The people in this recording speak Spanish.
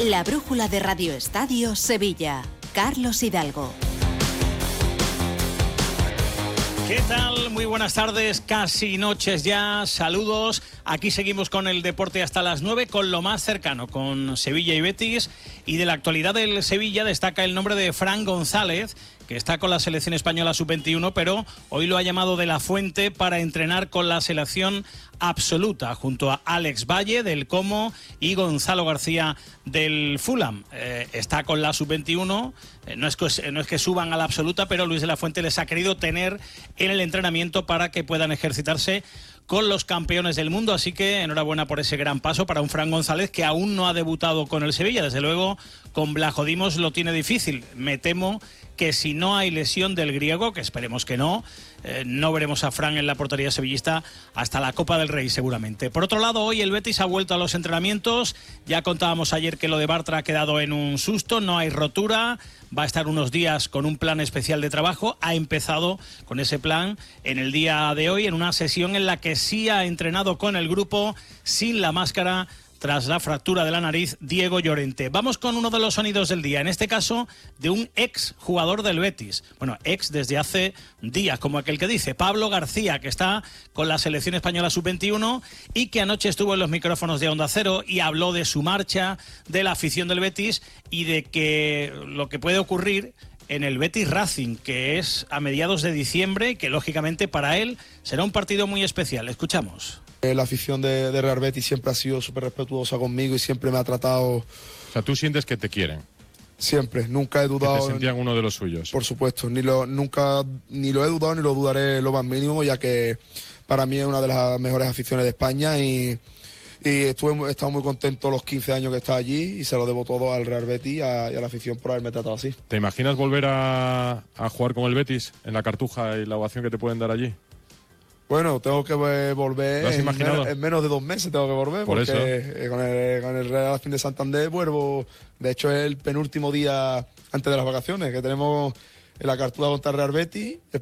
La brújula de Radio Estadio Sevilla. Carlos Hidalgo. ¿Qué tal? Muy buenas tardes, casi noches ya, saludos. Aquí seguimos con el deporte hasta las 9, con lo más cercano, con Sevilla y Betis. Y de la actualidad del Sevilla destaca el nombre de Fran González, que está con la selección española sub-21, pero hoy lo ha llamado de la Fuente para entrenar con la selección absoluta, junto a Alex Valle del Como y Gonzalo García del Fulham. Está con la sub-21, no es que suban a la absoluta, pero Luis de la Fuente les ha querido tener en el entrenamiento para que puedan ejercitarse con los campeones del mundo, así que enhorabuena por ese gran paso para un Fran González que aún no ha debutado con el Sevilla. Desde luego con Vlachodimos lo tiene difícil. Me temo que si no hay lesión del griego, que esperemos que no, no veremos a Fran en la portería sevillista hasta la Copa del Rey seguramente. Por otro lado, hoy el Betis ha vuelto a los entrenamientos. Ya contábamos ayer que lo de Bartra ha quedado en un susto, no hay rotura, va a estar unos días con un plan especial de trabajo. Ha empezado con ese plan en el día de hoy, en una sesión en la que sí ha entrenado con el grupo sin la máscara tras la fractura de la nariz, Diego Llorente. Vamos con uno de los sonidos del día, en este caso de un ex jugador del Betis. Bueno, ex desde hace días, como aquel que dice, Pablo García, que está con la selección española sub-21 y que anoche estuvo en los micrófonos de Onda Cero y habló de su marcha, de la afición del Betis y de que lo que puede ocurrir en el Betis Racing, que es a mediados de diciembre y que lógicamente para él será un partido muy especial. Escuchamos. La afición de Real Betis siempre ha sido súper respetuosa conmigo y siempre me ha tratado... O sea, tú sientes que te quieren. Siempre, nunca he dudado... Que te sentían uno de los suyos. Por supuesto, nunca ni lo he dudado ni lo dudaré lo más mínimo, ya que para mí es una de las mejores aficiones de España y he estado muy contento los 15 años que he estado allí y se lo debo todo al Real Betis y a la afición por haberme tratado así. ¿Te imaginas volver a jugar con el Betis en la Cartuja y la ovación que te pueden dar allí? Bueno, tengo que volver. ¿Lo has imaginado? En menos de 2 meses tengo que volver. Por porque eso. Con el Real Racing de Santander vuelvo. De hecho, es el penúltimo día antes de las vacaciones que tenemos en la Cartuja contra el Real Betis.